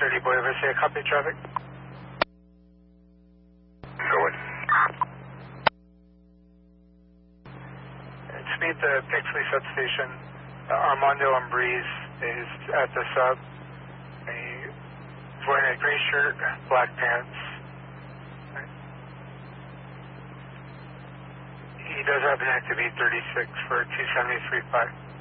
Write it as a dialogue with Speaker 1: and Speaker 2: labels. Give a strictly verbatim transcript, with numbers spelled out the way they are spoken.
Speaker 1: thirty Boulevard, say copy traffic.
Speaker 2: Show it.
Speaker 1: Speed the Pixley substation. Uh, Armando and Breeze is at the sub. He's wearing a gray shirt, black pants. He does have an active eight thirty-six for two seventy-three point five.